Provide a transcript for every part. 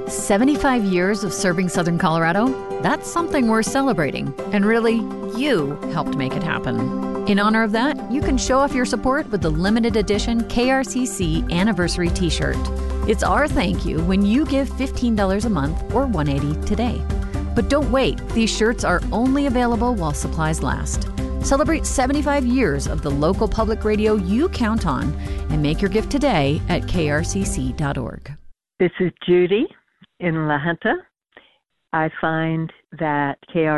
75 years of serving Southern Colorado? That's something we're celebrating. And really, you helped make it happen. In honor of that, you can show off your support with the limited edition KRCC Anniversary T-shirt. It's our thank you when you give $15 a month or $180 today. But don't wait. These shirts are only available while supplies last. Celebrate 75 years of the local public radio you count on and make your gift today at krcc.org. This is Judy in La Junta. I find that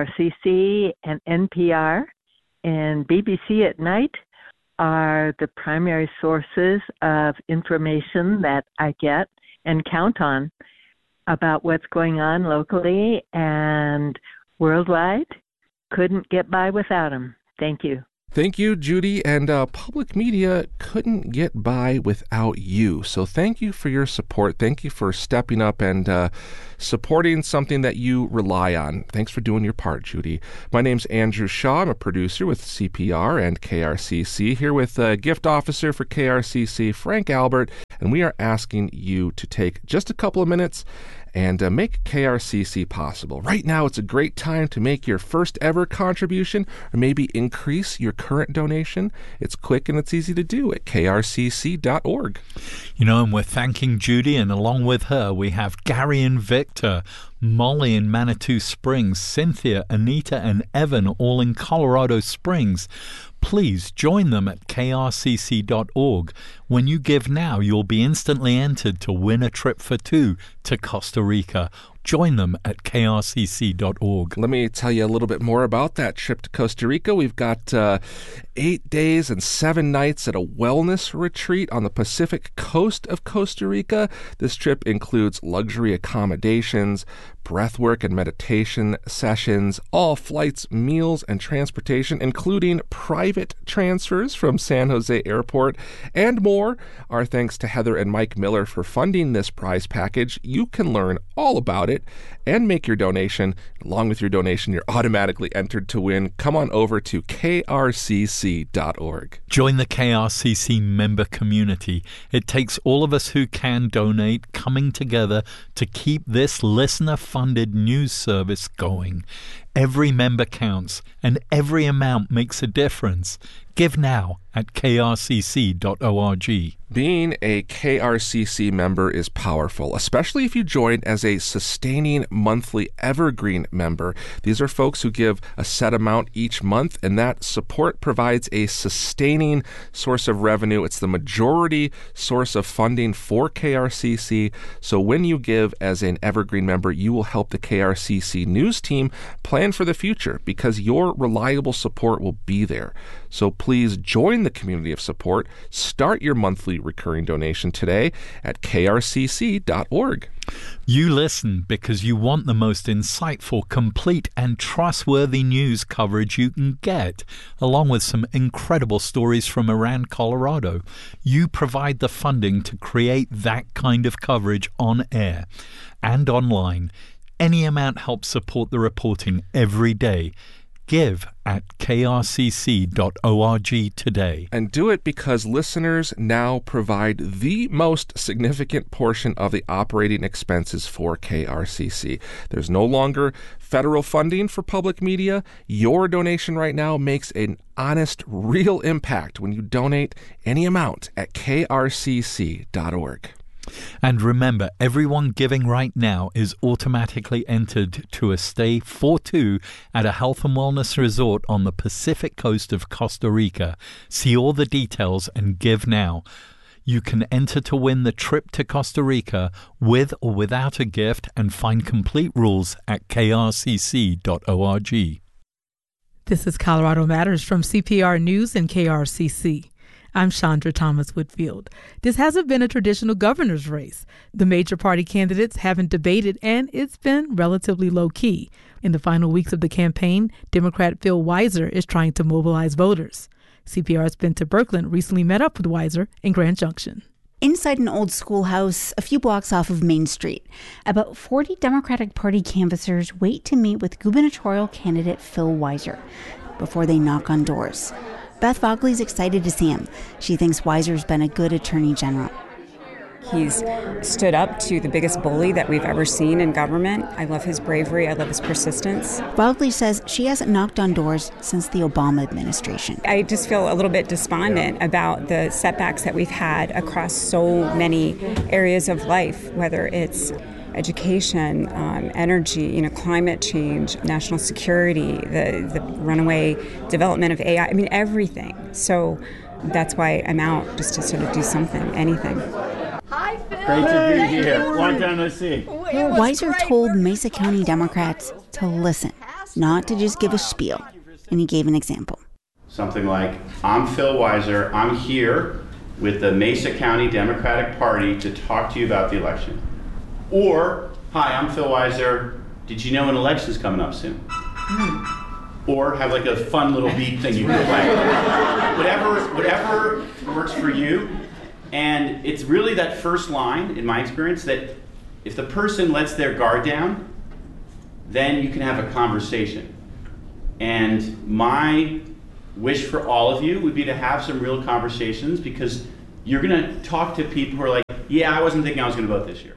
KRCC and NPR and BBC at night are the primary sources of information that I get and count on about what's going on locally and worldwide. Couldn't get by without them. Thank you. Thank you, Judy. And public media couldn't get by without you. So thank you for your support. Thank you for stepping up and supporting something that you rely on. Thanks for doing your part, Judy. My name's Andrew Shaw. I'm a producer with CPR and KRCC, here with gift officer for KRCC, Frank Albert. And we are asking you to take just a couple of minutes and make KRCC possible. Right now, it's a great time to make your first ever contribution or maybe increase your current donation. It's quick and it's easy to do at krcc.org. You know, and we're thanking Judy, and along with her, we have Gary and Victor, Molly in Manitou Springs, Cynthia, Anita, and Evan, all in Colorado Springs. Please join them at krcc.org. When you give now, you'll be instantly entered to win a trip for two to Costa Rica. Join them at krcc.org. Let me tell you a little bit more about that trip to Costa Rica. We've got 8 days and 7 nights at a wellness retreat on the Pacific coast of Costa Rica. This trip includes luxury accommodations, breathwork and meditation sessions, all flights, meals, and transportation, including private transfers from San Jose Airport, and more. Our thanks to Heather and Mike Miller for funding this prize package. You can learn all about it and make your donation. Along with your donation, you're automatically entered to win. Come on over to krcc.org. Join the KRCC member community. It takes all of us who can donate coming together to keep this listener-funded news service going. Every member counts, and every amount makes a difference. Give now at krcc.org. Being a KRCC member is powerful, especially if you join as a sustaining monthly evergreen member. These are folks who give a set amount each month, and that support provides a sustaining source of revenue. It's the majority source of funding for KRCC. So when you give as an evergreen member, you will help the KRCC news team plan for the future because your reliable support will be there. So please join the community of support. Start your monthly recurring donation today at krcc.org. You listen because you want the most insightful, complete, and trustworthy news coverage you can get, along with some incredible stories from around Colorado. You provide the funding to create that kind of coverage on air and online. Any amount helps support the reporting every day. Give at krcc.org today. And do it because listeners now provide the most significant portion of the operating expenses for KRCC. There's no longer federal funding for public media. Your donation right now makes an honest, real impact when you donate any amount at krcc.org. And remember, everyone giving right now is automatically entered to a stay for two at a health and wellness resort on the Pacific coast of Costa Rica. See all the details and give now. You can enter to win the trip to Costa Rica with or without a gift and find complete rules at krcc.org. This is Colorado Matters from CPR News and KRCC. I'm Chandra Thomas Whitfield. This hasn't been a traditional governor's race. The major party candidates haven't debated, and it's been relatively low-key. In the final weeks of the campaign, Democrat Phil Weiser is trying to mobilize voters. CPR's Benta Birkeland recently met up with Weiser in Grand Junction. Inside an old schoolhouse a few blocks off of Main Street, about 40 Democratic Party canvassers wait to meet with gubernatorial candidate Phil Weiser before they knock on doors. Beth Vogley's excited to see him. She thinks Weiser's been a good attorney general. He's stood up to the biggest bully that we've ever seen in government. I love his bravery. I love his persistence. Wildley says she hasn't knocked on doors since the Obama administration. I just feel a little bit despondent about the setbacks that we've had across so many areas of life, whether it's education, energy, climate change, national security, the runaway development of AI. I mean, everything. So that's why I'm out, just to sort of do something, anything. Hi, Phil. Great to be here. Long time no see. Weiser told Mesa County Democrats to listen, not to just give a spiel. And he gave an example. Something like, I'm Phil Weiser. I'm here with the Mesa County Democratic Party to talk to you about the election. Or, hi, I'm Phil Weiser. Did you know an election's coming up soon? Or have like a fun little beat thing you can play. Whatever works for you. And it's really that first line, in my experience, that if the person lets their guard down, then you can have a conversation. And my wish for all of you would be to have some real conversations, because you're going to talk to people who are like, yeah, I wasn't thinking I was going to vote this year.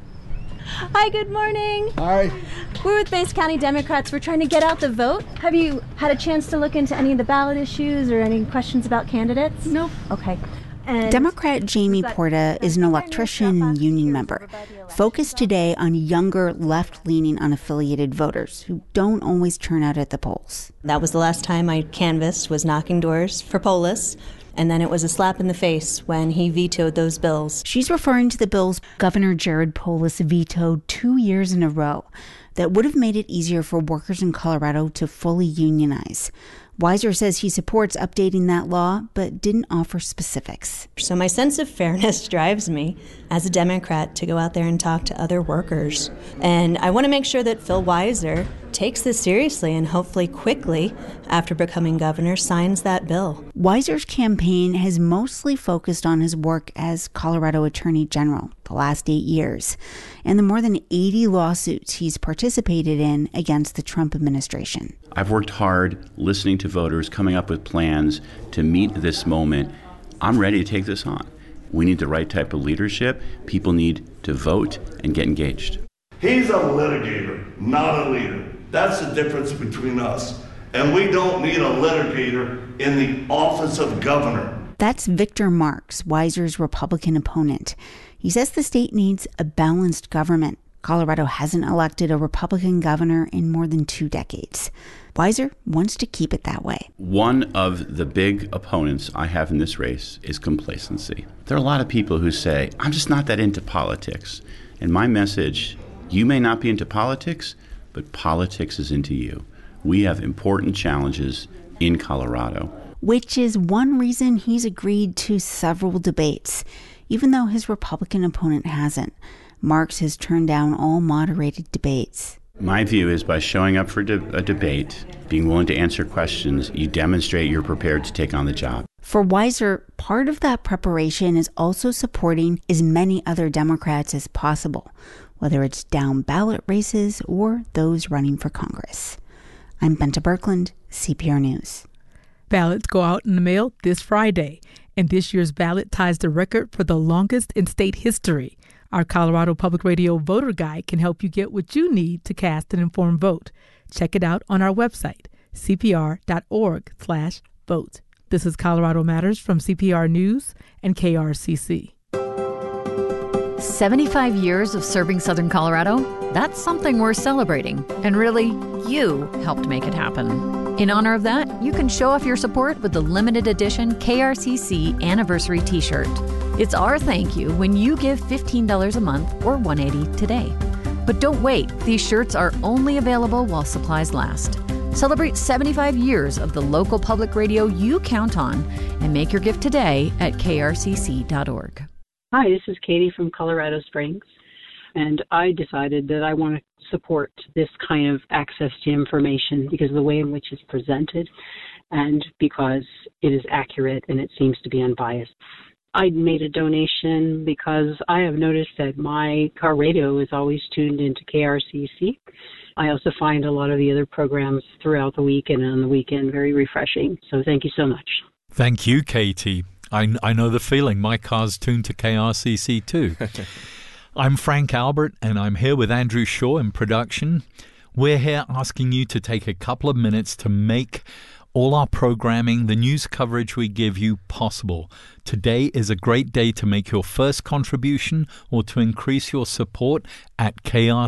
Hi, good morning. Hi. We're with Mesa County Democrats. We're trying to get out the vote. Have you had a chance to look into any of the ballot issues or any questions about candidates? No. Okay. And Democrat Jamie Porta is an electrician and union member, focused today on younger, left-leaning unaffiliated voters who don't always turn out at the polls. That was the last time I canvassed, was knocking doors for Polis. And then it was a slap in the face when he vetoed those bills. She's referring to the bills Governor Jared Polis vetoed 2 years in a row that would have made it easier for workers in Colorado to fully unionize. Weiser says he supports updating that law, but didn't offer specifics. So my sense of fairness drives me as a Democrat to go out there and talk to other workers. And I want to make sure that Phil Weiser takes this seriously and hopefully quickly, after becoming governor, signs that bill. Weiser's campaign has mostly focused on his work as Colorado Attorney General the last 8 years, and the more than 80 lawsuits he's participated in against the Trump administration. I've worked hard listening to voters, coming up with plans to meet this moment. I'm ready to take this on. We need the right type of leadership. People need to vote and get engaged. He's a litigator, not a leader. That's the difference between us. And we don't need a litigator in the office of governor. That's Victor Marks, Weiser's Republican opponent. He says the state needs a balanced government. Colorado hasn't elected a Republican governor in more than 2 decades. Weiser wants to keep it that way. One of the big opponents I have in this race is complacency. There are a lot of people who say, I'm just not that into politics. And my message, you may not be into politics, but politics is into you. We have important challenges in Colorado. Which is one reason he's agreed to several debates, even though his Republican opponent hasn't. Marks has turned down all moderated debates. My view is by showing up for a debate, being willing to answer questions, you demonstrate you're prepared to take on the job. For Weiser, part of that preparation is also supporting as many other Democrats as possible, whether it's down ballot races or those running for Congress. I'm Benta Birkeland, CPR News. Ballots go out in the mail this Friday, and this year's ballot ties the record for the longest in state history. Our Colorado Public Radio voter guide can help you get what you need to cast an informed vote. Check it out on our website, cpr.org/vote. This is Colorado Matters from CPR News and KRCC. 75 years of serving Southern Colorado? That's something we're celebrating. And really, you helped make it happen. In honor of that, you can show off your support with the limited edition KRCC Anniversary T-shirt. It's our thank you when you give $15 a month or $180 today. But don't wait. These shirts are only available while supplies last. Celebrate 75 years of the local public radio you count on and make your gift today at krcc.org. Hi, this is Katie from Colorado Springs, and I decided that I want to support this kind of access to information because of the way in which it's presented and because it is accurate and it seems to be unbiased. I made a donation because I have noticed that my car radio is always tuned into KRCC. I also find a lot of the other programs throughout the week and on the weekend very refreshing. So thank you so much. Thank you, Katie. I know the feeling. My car's tuned to KRCC too. I'm Frank Albert, and I'm here with Andrew Shaw in production. We're here asking you to take a couple of minutes to make all our programming, the news coverage we give you, possible. Today is a great day to make your first contribution or to increase your support at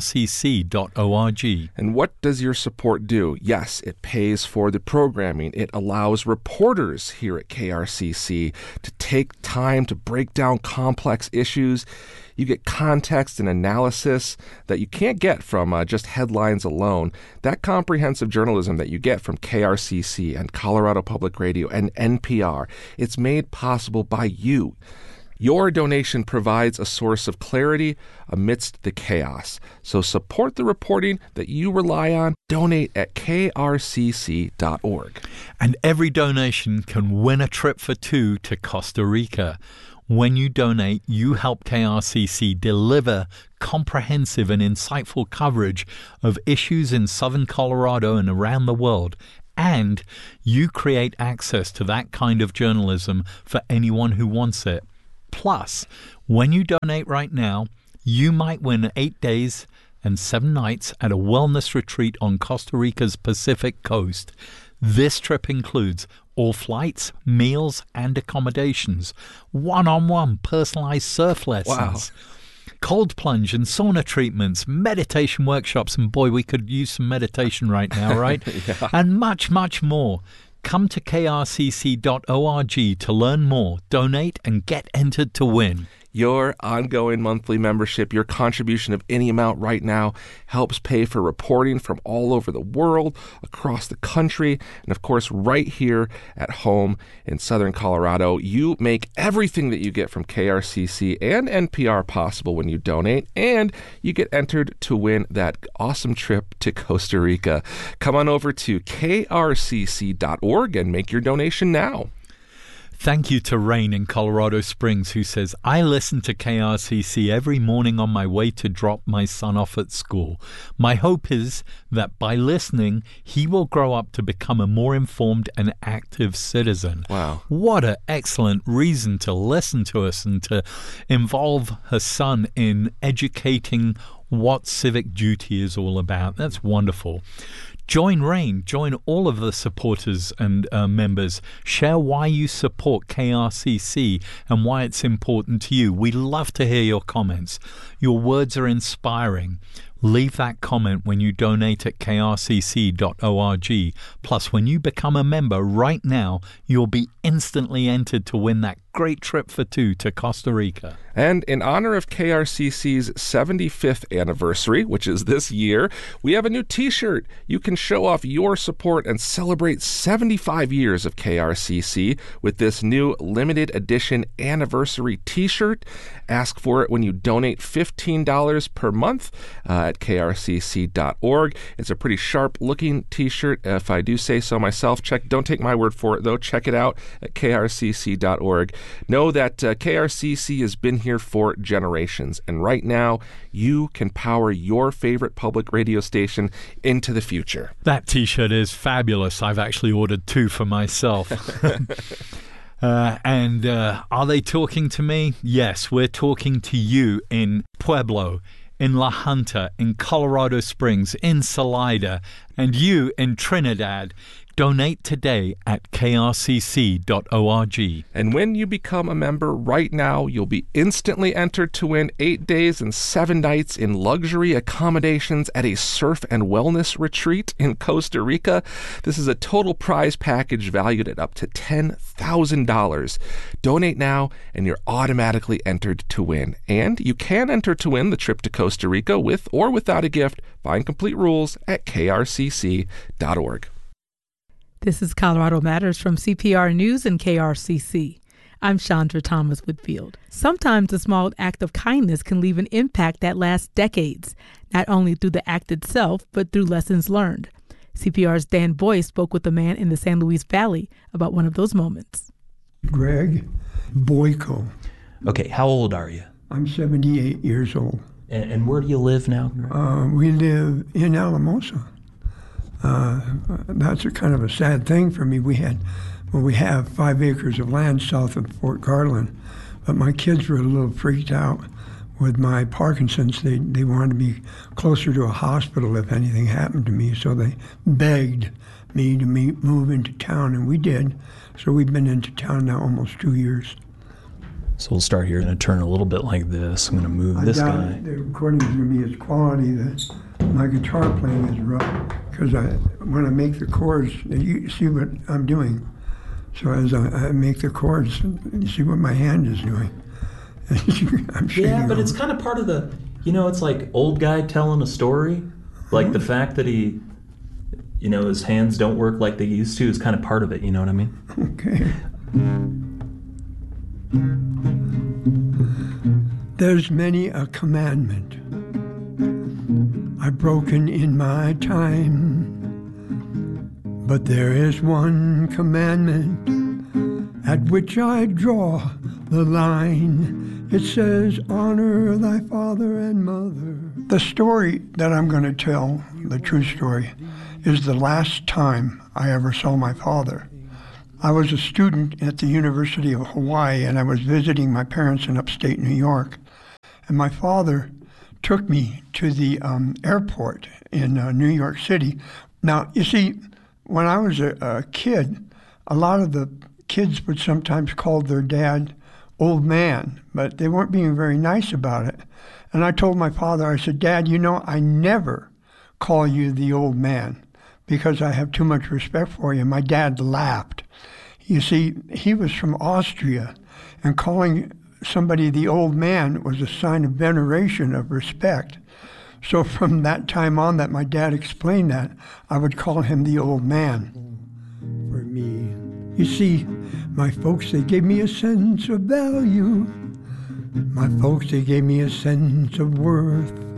krcc.org. And what does your support do? Yes, it pays for the programming. It allows reporters here at KRCC to take time to break down complex issues. You get context and analysis that you can't get from just headlines alone. That comprehensive journalism that you get from KRCC and Colorado Public Radio and NPR, it's made possible by you. Your donation provides a source of clarity amidst the chaos. So support the reporting that you rely on. Donate at krcc.org. And every donation can win a trip for two to Costa Rica. When you donate, you help KRCC deliver comprehensive and insightful coverage of issues in southern Colorado and around the world. And you create access to that kind of journalism for anyone who wants it. Plus, when you donate right now, you might win 8 days and 7 nights at a wellness retreat on Costa Rica's Pacific coast. This trip includes all flights, meals, and accommodations, one-on-one personalized surf lessons, cold plunge and sauna treatments, meditation workshops, and boy, we could use some meditation right now, right? Yeah. And much, much more. Come to krcc.org to learn more, donate, and get entered to win. Your ongoing monthly membership, your contribution of any amount right now helps pay for reporting from all over the world, across the country, and of course right here at home in Southern Colorado. You make everything that you get from KRCC and NPR possible when you donate, and you get entered to win that awesome trip to Costa Rica. Come on over to krcc.org and make your donation now. Thank you to Rain in Colorado Springs, who says, I listen to KRCC every morning on my way to drop my son off at school. My hope is that by listening, he will grow up to become a more informed and active citizen. Wow. What an excellent reason to listen to us and to involve her son in educating what civic duty is all about. That's wonderful. Join Rain, join all of the supporters and members. Share why you support KRCC and why it's important to you. We love to hear your comments. Your words are inspiring. Leave that comment when you donate at krcc.org. Plus, when you become a member right now, you'll be instantly entered to win that great trip for two to Costa Rica. And in honor of KRCC's 75th anniversary, which is this year, we have a new t-shirt. You can show off your support and celebrate 75 years of KRCC with this new limited edition anniversary t-shirt. Ask for it when you donate $15 per month at krcc.org. It's a pretty sharp-looking t-shirt, if I do say so myself. Don't take my word for it, though. Check it out at krcc.org. Know that KRCC has been here for generations, and right now you can power your favorite public radio station into the future. That t-shirt is fabulous. I've actually ordered 2 for myself. And are they talking to me? Yes, we're talking to you in Pueblo, in La Junta, in Colorado Springs, in Salida, and you in Trinidad. Donate today at krcc.org. And when you become a member right now, you'll be instantly entered to win 8 days and 7 nights in luxury accommodations at a surf and wellness retreat in Costa Rica. This is a total prize package valued at up to $10,000. Donate now and you're automatically entered to win. And you can enter to win the trip to Costa Rica with or without a gift. Find complete rules at krcc.org. This is Colorado Matters from CPR News and KRCC. I'm Chandra Thomas Whitfield. Sometimes a small act of kindness can leave an impact that lasts decades, not only through the act itself, but through lessons learned. CPR's Dan Boyce spoke with a man in the San Luis Valley about one of those moments. Greg Boyko. Okay, how old are you? I'm 78 years old. And where do you live now, Greg? We live in Alamosa. That's a kind of a sad thing for me. We Well, we have 5 acres of land south of Fort Garland, but my kids were a little freaked out with my Parkinson's. They wanted to be closer to a hospital if anything happened to me, so they begged me to move into town, and we did. So we've been into town now almost 2 years. So we'll start here and turn a little bit like this. I'm going to move this guy. The recording's going to be as quality that my guitar playing is rough, because when I make the chords, you see what I'm doing. So as I make the chords, you see what my hand is doing. I'm yeah, but it's kind of part of the, it's like old guy telling a story. Like the fact that he, his hands don't work like they used to is kind of part of it, you know what I mean? Okay. There's many a commandment I've broken in my time, but there is one commandment at which I draw the line. It says, honor thy father and mother. The story that I'm going to tell, the true story, is the last time I ever saw my father. I was a student at the University of Hawaii, and I was visiting my parents in upstate New York. And my father took me to the airport in New York City. Now, you see, when I was a kid, a lot of the kids would sometimes call their dad old man, but they weren't being very nice about it. And I told my father, I said, Dad, I never call you the old man because I have too much respect for you. My dad laughed. You see, he was from Austria, and calling somebody the old man was a sign of veneration, of respect. So from that time on that my dad explained that, I would call him the old man. For me, you see, my folks, they gave me a sense of value. My folks, they gave me a sense of worth.